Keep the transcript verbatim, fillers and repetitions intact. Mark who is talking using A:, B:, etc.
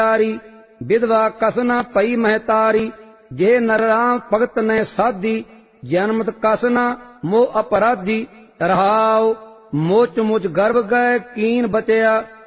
A: प्यारी, विधवा कस न पई महतारी। जे नर राम भगत ने साधी, जन्मत कस न मोह अपराधी। रहाओ मोच मुच गर्भ गए कीन बचया,